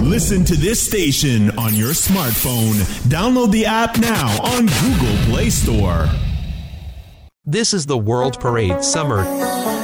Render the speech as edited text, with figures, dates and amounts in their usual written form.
Listen to this station on your smartphone. Download the app now on Google Play Store. This is the World Parade Summer